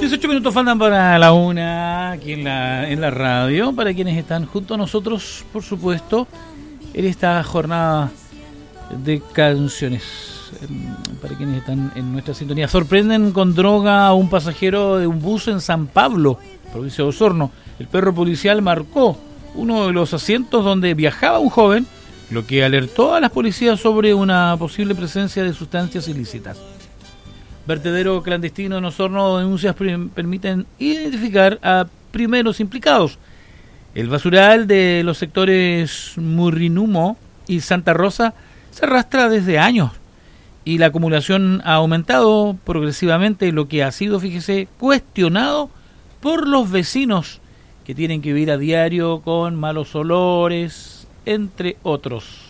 18 minutos faltan para la una aquí en la radio, para quienes están junto a nosotros, por supuesto, en esta jornada de canciones. Para quienes están en nuestra sintonía. Sorprenden con droga a un pasajero de un bus en San Pablo, provincia de Osorno. El perro policial marcó uno de los asientos donde viajaba un joven, lo que alertó a las policías sobre una posible presencia de sustancias ilícitas. Vertedero clandestino en Osorno. Denuncias permiten identificar a primeros implicados. El basural de los sectores Murrinumo y Santa Rosa se arrastra desde años y la acumulación ha aumentado progresivamente, lo que ha sido, fíjese, cuestionado por los vecinos que tienen que vivir a diario con malos olores, entre otros.